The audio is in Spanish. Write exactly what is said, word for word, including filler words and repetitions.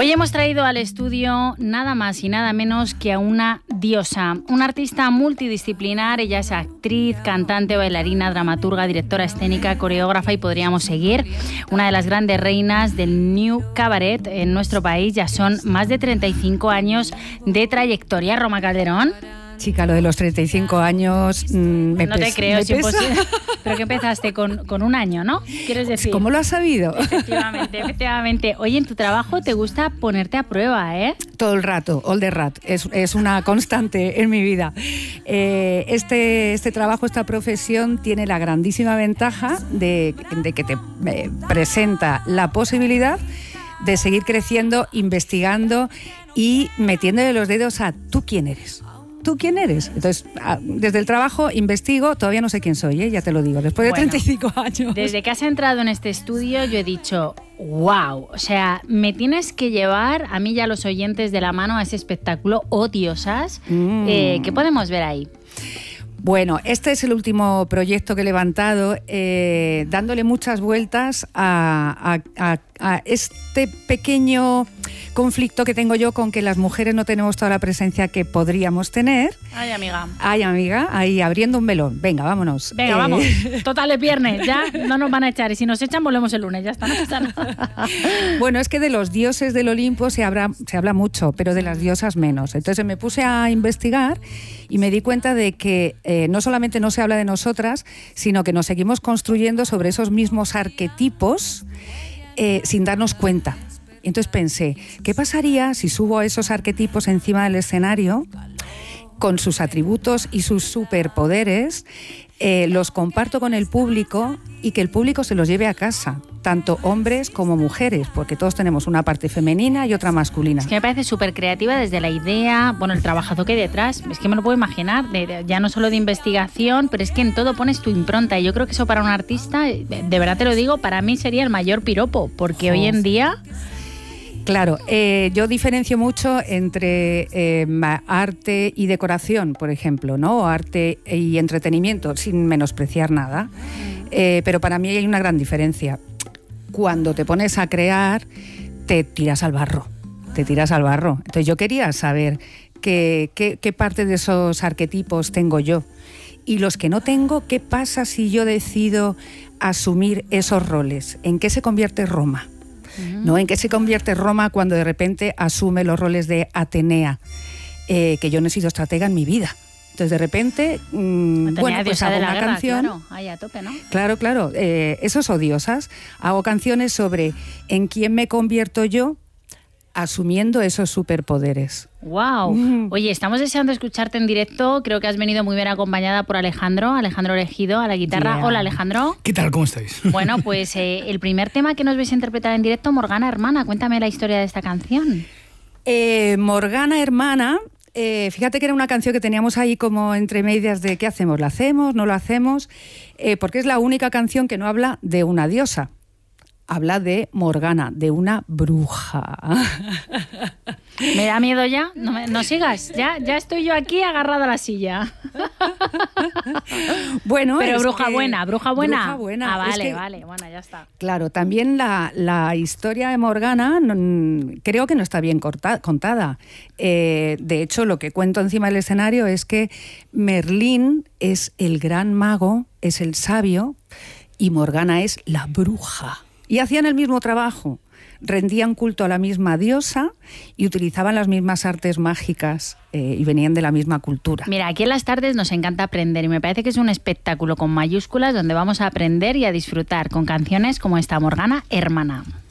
Hoy hemos traído al estudio nada más y nada menos que a una diosa, una artista multidisciplinar. Ella es actriz, cantante, bailarina, dramaturga, directora escénica, coreógrafa y podríamos seguir. Una de las grandes reinas del New Cabaret en nuestro país. Ya son más de treinta y cinco años de trayectoria. Roma Calderón. Chica, lo de los treinta y cinco años mmm, me No te pesa, creo, me es pesa. imposible. Pero que empezaste con, con un año, ¿no? ¿Quieres decir? ¿Cómo lo has sabido? Efectivamente, efectivamente. Oye, en tu trabajo te gusta ponerte a prueba, ¿eh? Todo el rato, all the rat, es, es una constante en mi vida. Eh, este, este trabajo, esta profesión tiene la grandísima ventaja de, de que te eh, presenta la posibilidad de seguir creciendo, investigando y metiéndole los dedos a ¿tú quién eres? ¿Tú quién eres? Entonces, desde el trabajo investigo, todavía no sé quién soy, ¿eh? Ya te lo digo, después de Bueno, treinta y cinco años. Desde que has entrado en este estudio yo he dicho, wow, o sea, me tienes que llevar a mí y a los oyentes de la mano a ese espectáculo, oh diosas, mm. eh, ¿qué podemos ver ahí? Bueno, este es el último proyecto que he levantado, eh, dándole muchas vueltas a, a, a, a este pequeño conflicto que tengo yo con que las mujeres no tenemos toda la presencia que podríamos tener. Ay, amiga. Ay, amiga, ahí abriendo un melón. Venga, vámonos. Venga, eh... vamos. Total, es viernes, ya no nos van a echar. Y si nos echan, volvemos el lunes, ya está. No pasa nada. Bueno, es que de los dioses del Olimpo se habla, se habla mucho, pero de las diosas menos. Entonces me puse a investigar y me di cuenta de que eh, no solamente no se habla de nosotras, sino que nos seguimos construyendo sobre esos mismos arquetipos eh, sin darnos cuenta. Entonces pensé, ¿qué pasaría si subo esos arquetipos encima del escenario con sus atributos y sus superpoderes, eh, los comparto con el público y que el público se los lleve a casa, tanto hombres como mujeres, porque todos tenemos una parte femenina y otra masculina? Es que me parece súper creativa desde la idea, bueno, el trabajazo que hay detrás, es que me lo puedo imaginar, de, de, ya no solo de investigación, pero es que en todo pones tu impronta y yo creo que eso para un artista, de, de verdad te lo digo, para mí sería el mayor piropo, porque oh. hoy en día... Claro, eh, yo diferencio mucho entre eh, arte y decoración, por ejemplo, ¿no? O arte y entretenimiento, sin menospreciar nada. Eh, pero para mí hay una gran diferencia. Cuando te pones a crear, te tiras al barro. Te tiras al barro. Entonces yo quería saber qué, qué, qué parte de esos arquetipos tengo yo. Y los que no tengo, ¿qué pasa si yo decido asumir esos roles? ¿En qué se convierte Roma? ¿No? ¿En qué se convierte Roma cuando de repente asume los roles de Atenea? Eh, que yo no he sido estratega en mi vida. Entonces de repente, mmm, bueno, pues hago una guerra, canción. Claro, ahí a tope, ¿no? Claro, claro. Eh, esos odiosas. Hago canciones sobre en quién me convierto yo asumiendo esos superpoderes. ¡Wow! Mm. Oye, estamos deseando escucharte en directo. Creo que has venido muy bien acompañada por Alejandro, Alejandro Elegido a la guitarra. Yeah. Hola, Alejandro. ¿Qué tal? ¿Cómo estáis? Bueno, pues eh, el primer tema que nos vais a interpretar en directo, Morgana Hermana. Cuéntame la historia de esta canción. Eh, Morgana Hermana, eh, fíjate que era una canción que teníamos ahí como entre medias de ¿qué hacemos? ¿La hacemos? ¿No la hacemos? Eh, porque es la única canción que no habla de una diosa. Habla de Morgana, de una bruja. ¿Me da miedo ya? No, me, no sigas, ya, ya estoy yo aquí agarrada a la silla. Bueno, pero es bruja que, buena, bruja buena. Bruja buena. Ah, vale, es que, vale, bueno, ya está. Claro, también la, la historia de Morgana no, creo que no está bien corta, contada. Eh, de hecho, lo que cuento encima del escenario es que Merlín es el gran mago, es el sabio, y Morgana es la bruja. Y hacían el mismo trabajo, rendían culto a la misma diosa y utilizaban las mismas artes mágicas eh, y venían de la misma cultura. Mira, aquí en las tardes nos encanta aprender y me parece que es un espectáculo con mayúsculas donde vamos a aprender y a disfrutar con canciones como esta, Morgana Hermana.